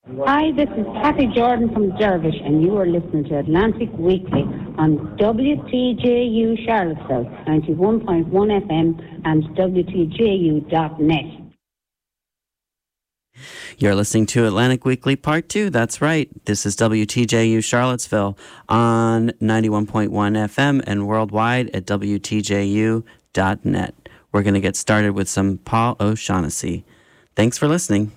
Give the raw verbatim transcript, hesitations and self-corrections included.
Hi, this is Kathy Jordan from Dervish, and you are listening to Atlantic Weekly on W T J U Charlottesville, ninety-one point one F M and W T J U dot net. You're listening to Atlantic Weekly Part two. That's right. This is W T J U Charlottesville on ninety-one point one F M and worldwide at W T J U dot net. We're going to get started with some Paul O'Shaughnessy. Thanks for listening.